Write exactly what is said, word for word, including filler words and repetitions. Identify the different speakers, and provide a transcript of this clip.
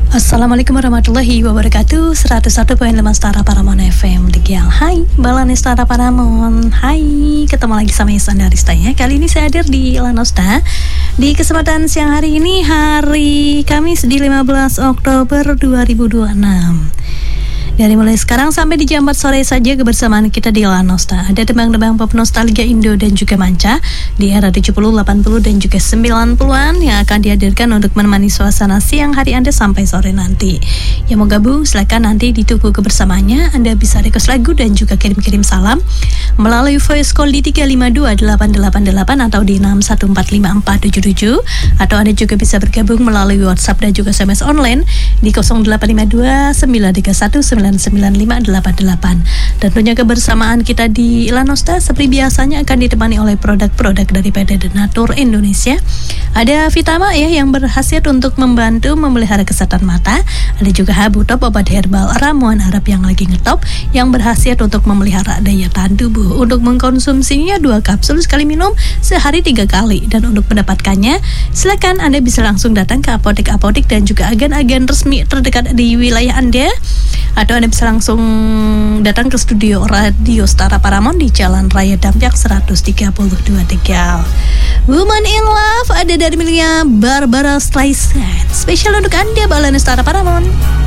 Speaker 1: Assalamualaikum warahmatullahi wabarakatuh. seratus satu koma lima Setara Paramon F M Tegial. Hai, Balani Setara Paramon. Hai, ketemu lagi sama Isan Darista ya. Kali ini saya hadir di Lanosta. Di kesempatan siang hari ini, hari Kamis di lima belas Oktober dua ribu dua puluh enam. Dari mulai sekarang sampai di jam empat sore saja kebersamaan kita di Lanosta. Ada tembang-tembang pop nostalgia Indo dan juga manca di era tujuh puluh, delapan puluh dan juga sembilan puluhan yang akan dihadirkan untuk menemani suasana siang hari Anda sampai sore nanti. Yang mau gabung silakan nanti ditunggu kebersamaannya. Anda bisa request lagu dan juga kirim-kirim salam melalui voice call di tiga lima dua delapan delapan delapan atau di enam satu empat lima empat tujuh tujuh, atau Anda juga bisa bergabung melalui WhatsApp dan juga S M S online di nol delapan lima dua sembilan tiga satu sembilan sembilan lima delapan delapan. Tentunya kebersamaan kita di Lanosta seperti biasanya akan ditemani oleh produk-produk dari P T Denatur Indonesia. Ada Vitama ya yang berkhasiat untuk membantu memelihara kesehatan mata. Ada juga Habu Top, obat herbal ramuan Arab yang lagi ngetop yang berkhasiat untuk memelihara daya tahan tubuh. Untuk mengkonsumsinya dua kapsul sekali minum sehari tiga kali. Dan untuk mendapatkannya silakan Anda bisa langsung datang ke apotek-apotek dan juga agen-agen resmi terdekat di wilayah Anda, atau Anda bisa langsung datang ke studio Radio Setara Paramon di Jalan Raya Dampyak seratus tiga puluh dua Tegal. Woman in Love ada dari miliknya Barbara Streisand. Spesial untuk Anda, Balani Setara Paramon.